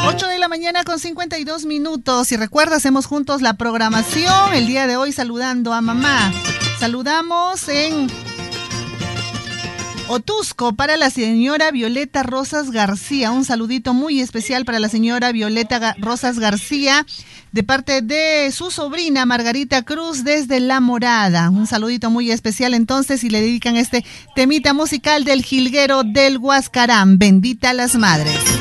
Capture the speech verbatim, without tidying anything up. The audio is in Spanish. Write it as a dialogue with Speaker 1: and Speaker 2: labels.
Speaker 1: ocho de la mañana con cincuenta y dos minutos. Y recuerda, hacemos juntos la programación. El día de hoy saludando a mamá. Saludamos en Otusco para la señora Violeta Rosas García. Un saludito muy especial para la señora Violeta Rosas García de parte de su sobrina Margarita Cruz desde La Morada. Un saludito muy especial entonces y le dedican este temita musical del jilguero del Huascarán. Bendita las madres.